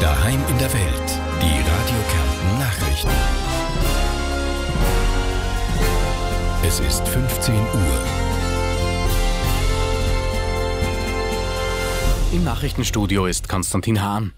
Daheim in der Welt. Die Radio Kärnten Nachrichten. Es ist 15 Uhr. Im Nachrichtenstudio ist Konstantin Hahn.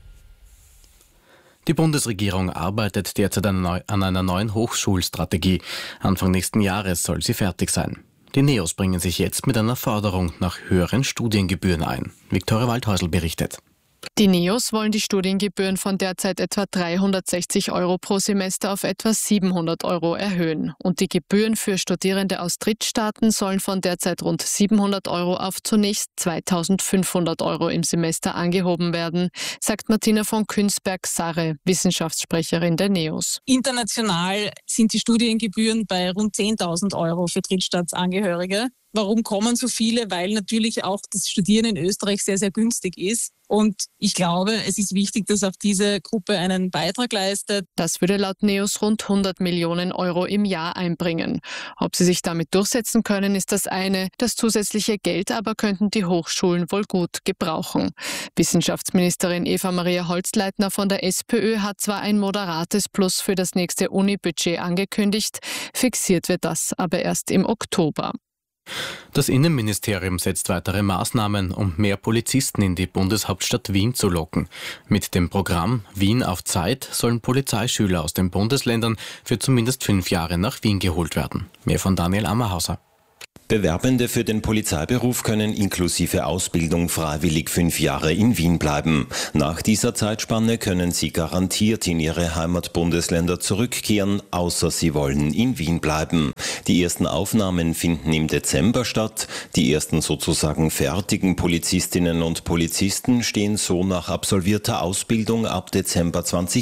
Die Bundesregierung arbeitet derzeit an einer neuen Hochschulstrategie. Anfang nächsten Jahres soll sie fertig sein. Die NEOS bringen sich jetzt mit einer Forderung nach höheren Studiengebühren ein. Viktoria Waldhäusl berichtet. Die NEOS wollen die Studiengebühren von derzeit etwa 360 € pro Semester auf etwa 700 € erhöhen. Und die Gebühren für Studierende aus Drittstaaten sollen von derzeit rund 700 € auf zunächst 2.500 € im Semester angehoben werden, sagt Martina von Künsberg-Sarre, Wissenschaftssprecherin der NEOS. International sind die Studiengebühren bei rund 10.000 € für Drittstaatsangehörige. Warum kommen so viele? Weil natürlich auch das Studieren in Österreich sehr, sehr günstig ist. Und ich glaube, es ist wichtig, dass auch diese Gruppe einen Beitrag leistet. Das würde laut NEOS rund 100 Millionen € im Jahr einbringen. Ob sie sich damit durchsetzen können, ist das eine. Das zusätzliche Geld aber könnten die Hochschulen wohl gut gebrauchen. Wissenschaftsministerin Eva-Maria Holzleitner von der SPÖ hat zwar ein moderates Plus für das nächste Uni-Budget angekündigt, fixiert wird das aber erst im Oktober. Das Innenministerium setzt weitere Maßnahmen, um mehr Polizisten in die Bundeshauptstadt Wien zu locken. Mit dem Programm Wien auf Zeit sollen Polizeischüler aus den Bundesländern für zumindest 5 Jahre nach Wien geholt werden. Mehr von Daniel Ammerhauser. Bewerbende für den Polizeiberuf können inklusive Ausbildung freiwillig 5 Jahre in Wien bleiben. Nach dieser Zeitspanne können sie garantiert in ihre Heimatbundesländer zurückkehren, außer sie wollen in Wien bleiben. Die ersten Aufnahmen finden im Dezember statt. Die ersten sozusagen fertigen Polizistinnen und Polizisten stehen so nach absolvierter Ausbildung ab Dezember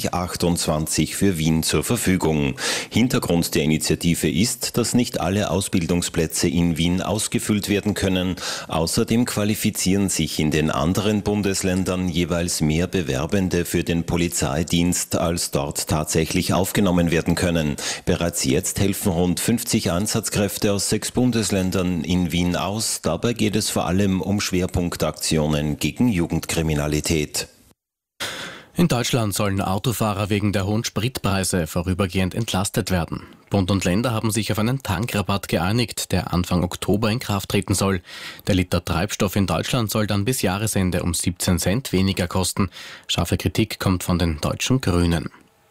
2028 für Wien zur Verfügung. Hintergrund der Initiative ist, dass nicht alle Ausbildungsplätze in Wien ausgefüllt werden können. Außerdem qualifizieren sich in den anderen Bundesländern jeweils mehr Bewerbende für den Polizeidienst, als dort tatsächlich aufgenommen werden können. Bereits jetzt helfen rund 50 Einsatzkräfte aus 6 Bundesländern in Wien aus. Dabei geht es vor allem um Schwerpunktaktionen gegen Jugendkriminalität. In Deutschland sollen Autofahrer wegen der hohen Spritpreise vorübergehend entlastet werden. Bund und Länder haben sich auf einen Tankrabatt geeinigt, der Anfang Oktober in Kraft treten soll. Der Liter Treibstoff in Deutschland soll dann bis Jahresende um 17 Cent weniger kosten. Scharfe Kritik kommt von den deutschen Grünen.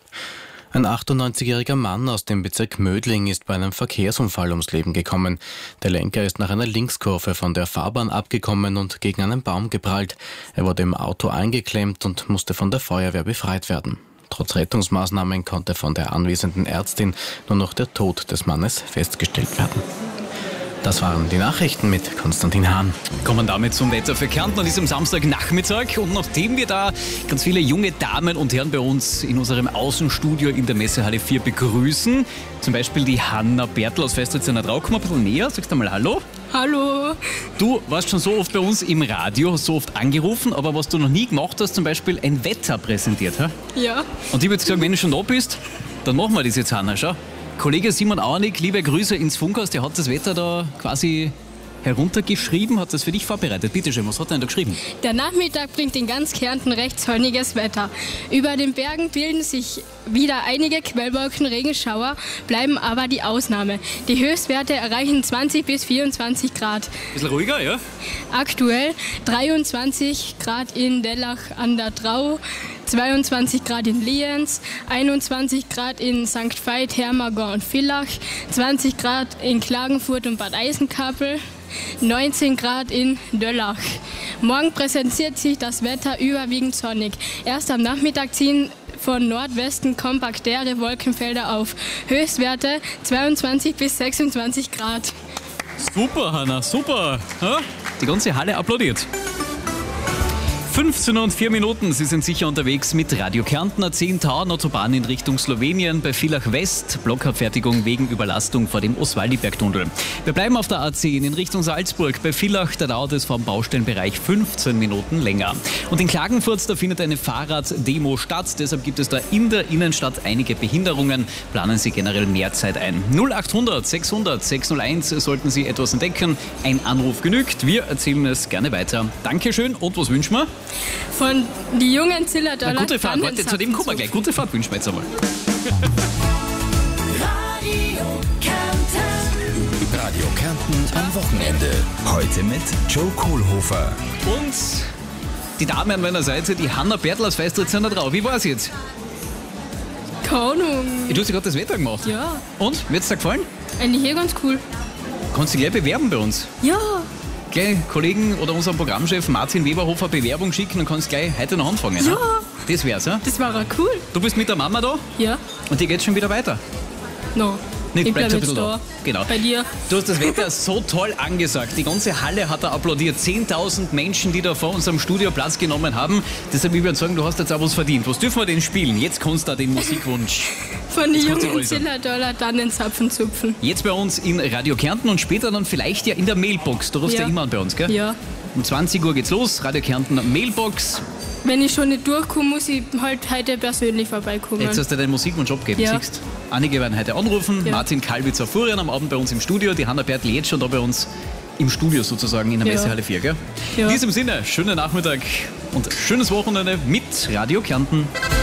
Ein 98-jähriger Mann aus dem Bezirk Mödling ist bei einem Verkehrsunfall ums Leben gekommen. Der Lenker ist nach einer Linkskurve von der Fahrbahn abgekommen und gegen einen Baum geprallt. Er wurde im Auto eingeklemmt und musste von der Feuerwehr befreit werden. Trotz Rettungsmaßnahmen konnte von der anwesenden Ärztin nur noch der Tod des Mannes festgestellt werden. Das waren die Nachrichten mit Konstantin Hahn. Kommen damit zum Wetter für Kärnten an diesem Samstagnachmittag. Und nachdem wir da ganz viele junge Damen und Herren bei uns in unserem Außenstudio in der Messehalle 4 begrüßen, zum Beispiel die Hanna Bertl aus Festritzena-Trau, komm ein bisschen näher, sagst du mal Hallo. Hallo. Du warst schon so oft bei uns im Radio, hast so oft angerufen, aber was du noch nie gemacht hast, zum Beispiel ein Wetter präsentiert. He? Ja. Und ich würde sagen, wenn du schon da bist, dann machen wir das jetzt, Hanna, schau. Kollege Simon Auernick, liebe Grüße ins Funkhaus, der hat das Wetter da quasi heruntergeschrieben, hat das für dich vorbereitet. Bitte schön, was hat er denn da geschrieben? Der Nachmittag bringt in ganz Kärnten recht sonniges Wetter. Über den Bergen bilden sich wieder einige Quellwolken, Regenschauer, bleiben aber die Ausnahme. Die Höchstwerte erreichen 20 bis 24 Grad. Bisschen ruhiger, ja? Aktuell 23 Grad in Dellach an der Trau, 22 Grad in Lienz, 21 Grad in St. Veit, Hermagor und Villach, 20 Grad in Klagenfurt und Bad Eisenkapel, 19 Grad in Döllach. Morgen präsentiert sich das Wetter überwiegend sonnig. Erst am Nachmittag ziehen von Nordwesten kompaktere Wolkenfelder auf. Höchstwerte 22 bis 26 Grad. Super, Hanna, super. Ja? Die ganze Halle applaudiert. 15:04, Sie sind sicher unterwegs mit Radio Kärnten. A10 Tauern Autobahn in Richtung Slowenien bei Villach West. Blockabfertigung wegen Überlastung vor dem Oswaldibergtunnel. Wir bleiben auf der A10 in Richtung Salzburg bei Villach. Da dauert es vom Baustellenbereich 15 Minuten länger. Und in Klagenfurt, da findet eine Fahrraddemo statt. Deshalb gibt es da in der Innenstadt einige Behinderungen. Planen Sie generell mehr Zeit ein. 0800 600 601 sollten Sie etwas entdecken. Ein Anruf genügt. Wir erzählen es gerne weiter. Dankeschön und was wünschen wir? Von die jungen Zillertaler. Gute Fahrt, warte, zu dem kommen wir gleich. Gute Fahrt wünschen wir jetzt einmal. Radio Kärnten am Wochenende. Heute mit Joe Kohlhofer. Und die Dame an meiner Seite, die Hanna Bertl aus Weißtritzender Drau. Wie war es jetzt? Keine Ahnung. Du hast ja gerade das Wetter gemacht. Ja. Und? Wird es dir gefallen? Eigentlich hier ganz cool. Kannst du dich gleich bewerben bei uns? Ja. Gleich Kollegen oder unseren Programmchef Martin Weberhofer Bewerbung schicken und kannst gleich heute noch anfangen. Ja. Ne? Das wär's, ja? Das war auch cool. Du bist mit der Mama da Ja. und die geht schon wieder weiter. No. Nicht, Ich bleib bleib ein jetzt bisschen da. Genau. Bei dir. Du hast das Wetter so toll angesagt. Die ganze Halle hat da applaudiert. 10.000 Menschen, die da vor unserem Studio Platz genommen haben. Deshalb will ich würde sagen, du hast jetzt auch was verdient. Was dürfen wir denn spielen? Jetzt kannst du da den Musikwunsch. Von den Jetzt kannst du jungen äußern. Zillertaler dann den Zapfen zupfen. Jetzt bei uns in Radio Kärnten und später dann vielleicht ja in der Mailbox. Du rufst ja immer an bei uns, gell? Ja. Um 20 Uhr geht's los. Radio Kärnten Mailbox. Wenn ich schon nicht durchkomme, muss ich halt heute persönlich vorbeikommen. Jetzt hast du deinen Musikwunsch abgegeben, Ja. siehst. Einige werden heute anrufen. Ja. Martin Kalwitz auf Furian am Abend bei uns im Studio. Die Hanna Bertl jetzt schon da bei uns im Studio sozusagen in der Ja. Messehalle 4, gell? Ja. In diesem Sinne, schönen Nachmittag und schönes Wochenende mit Radio Kärnten.